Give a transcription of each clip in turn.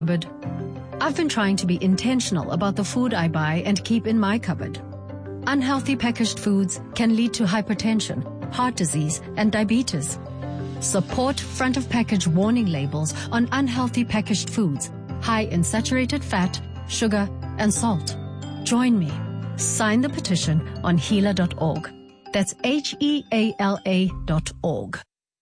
cupboard. I've been trying to be intentional about the food I buy and keep in my cupboard. Unhealthy packaged foods can lead to hypertension, heart disease, and diabetes. Support front of package warning labels on unhealthy packaged foods, high in saturated fat, sugar, and salt. Join me. Sign the petition on heala.org. That's HEALA.org.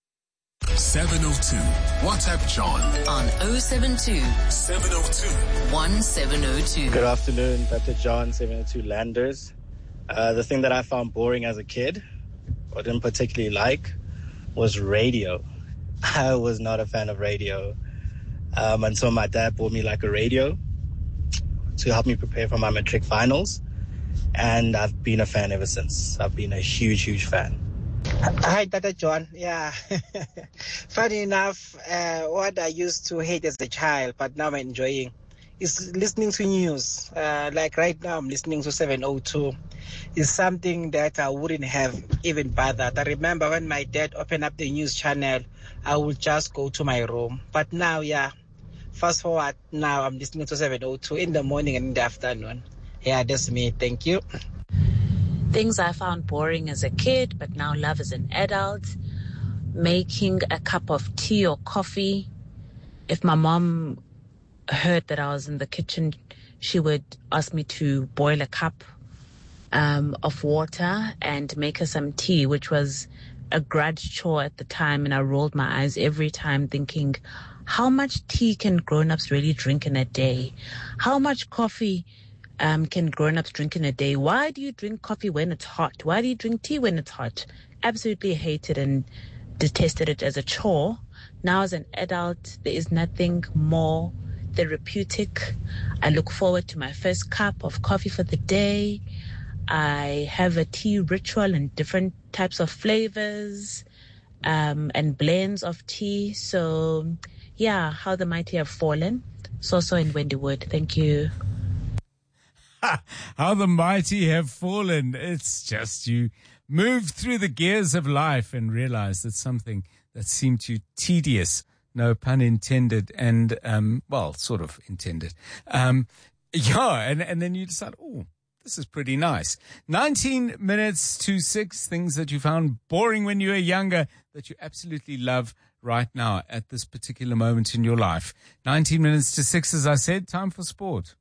702. WhatsApp John on 072 702 1702. Good afternoon, Dr. John, 702 Landers. The thing that I found boring as a kid, or didn't particularly like, was radio. I was not a fan of radio until my dad bought me like a radio to help me prepare for my matric finals. And I've been a fan ever since. I've been a huge, huge fan. Hi, Dr. John. Yeah. Funny enough, what I used to hate as a child, but now I'm enjoying, is listening to news. Like right now, I'm listening to 702. It's something that I wouldn't have even bothered. I remember when my dad opened up the news channel, I would just go to my room. But now, yeah, fast forward, now I'm listening to 702 in the morning and in the afternoon. Yeah, that's me. Thank you. Things I found boring as a kid, but now love as an adult. Making a cup of tea or coffee. If my mom heard that I was in the kitchen, she would ask me to boil a cup of water and make her some tea, which was a grudge chore at the time. And I rolled my eyes every time thinking, how much tea can grown-ups really drink in a day? How much coffee can grown-ups drink in a day? Why do you drink coffee when it's hot? Why do you drink tea when it's hot? Absolutely hated and detested it as a chore. Now as an adult, there is nothing more therapeutic. I look forward to my first cup of coffee for the day. I have a tea ritual and different types of flavors and blends of tea. So, yeah, how the mighty have fallen. So in Wendywood. Thank you. How the mighty have fallen. It's just you move through the gears of life and realize that something that seemed to you tedious, no pun intended, and, well, sort of intended. And then you decide, oh, this is pretty nice. 19 minutes to 6, things that you found boring when you were younger that you absolutely love right now at this particular moment in your life. 19 minutes to 6, as I said, time for sport.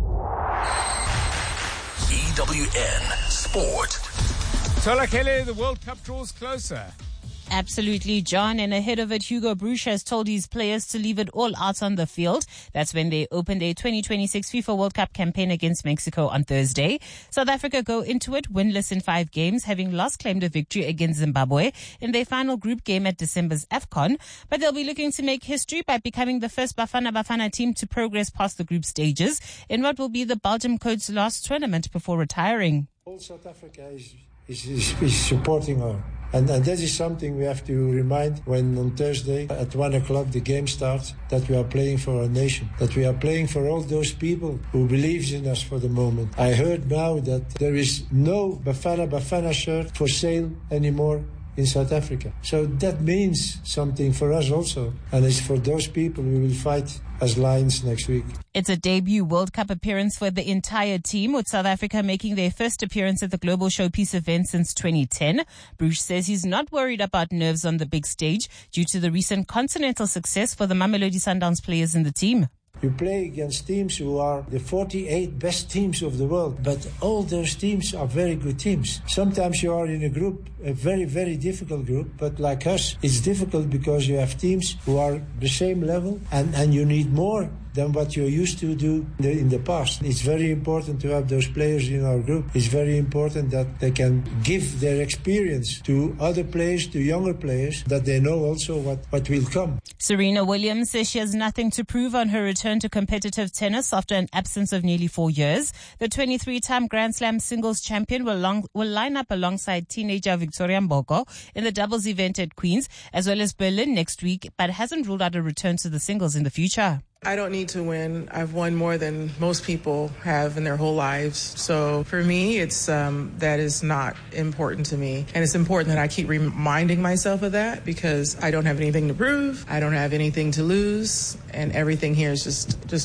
EWN Sport. Tola Kelly, the World Cup draws closer. Absolutely, John. And ahead of it, Hugo Broos has told his players to leave it all out on the field. That's when they open their 2026 FIFA World Cup campaign against Mexico on Thursday. South Africa go into it winless in 5 games, having last claimed a victory against Zimbabwe in their final group game at December's AFCON. But they'll be looking to make history by becoming the first Bafana team to progress past the group stages in what will be the Belgium coach's last tournament before retiring. All South Africa is supporting her. And that is something we have to remind when on Thursday at 1 o'clock the game starts, that we are playing for our nation, that we are playing for all those people who believes in us for the moment. I heard now that there is no Bafana shirt for sale anymore in South Africa. So that means something for us also. And it's for those people we will fight as Lions next week. It's a debut World Cup appearance for the entire team, with South Africa making their first appearance at the Global Showpiece event since 2010. Bruce says he's not worried about nerves on the big stage due to the recent continental success for the Mamelodi Sundowns players in the team. You play against teams who are the 48 best teams of the world, but all those teams are very good teams. Sometimes you are in a group, a very, very difficult group, but like us, it's difficult because you have teams who are the same level and you need more than what you're used to do in the past. It's very important to have those players in our group. It's very important that they can give their experience to other players, to younger players, that they know also what will come. Serena Williams says she has nothing to prove on her return to competitive tennis after an absence of nearly 4 years. The 23-time Grand Slam singles champion will line up alongside teenager Victoria Mboko in the doubles event at Queen's, as well as Berlin next week, but hasn't ruled out a return to the singles in the future. I don't need to win. I've won more than most people have in their whole lives. So for me, it's that is not important to me. And it's important that I keep reminding myself of that because I don't have anything to prove. I don't have anything to lose. And everything here is just